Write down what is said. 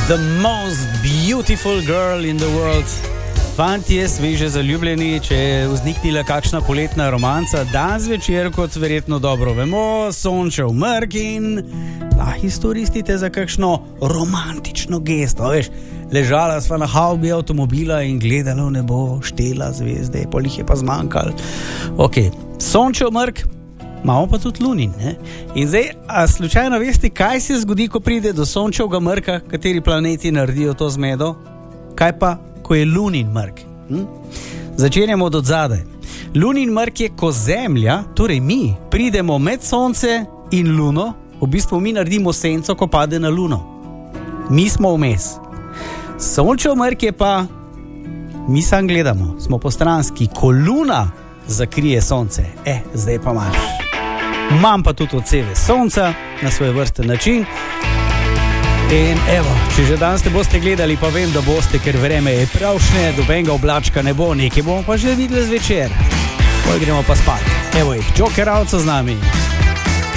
The most beautiful girl in the world. Fantje, sveže zaljubljeni, če je vzniknila kakšna poletna romanca, dan zvečer, kot verjetno dobro vemo, sončev mrk in lahko izkoristite za kakšno romantično gesto, veš. Ležala sva na havbi avtomobila in gledala v nebo, štela zvezde, pol jih je pa zmanjkalo. Ok, sončev mrk, imamo pa tudi lunin, ne? In zdaj, a slučajno veste, kaj se zgodi, ko pride do sončevega mrka, kateri planeti naredijo to zmedo? Kaj pa, ko je lunin mrk? Začenjamo od zadaj. Lunin mrk je, ko Zemlja, torej mi, pridemo med Sonce in Luno, v bistvu mi naredimo senco, ko pade na Luno. Mi smo vmes. Sončev mrk je pa, mi sam gledamo, smo postranski, ko Luna zakrije Sonce. Zdaj pa imaš. Imam pa tudi odseve Sonca na svoj vrsten način. In evo, če že danes ne boste gledali, pa vem, da boste, ker vreme je pravšne, dobenega oblačka ne bo, nekaj bomo pa že videli zvečer. Poj gremo pa spat. Evo jih, Joker Out so z nami.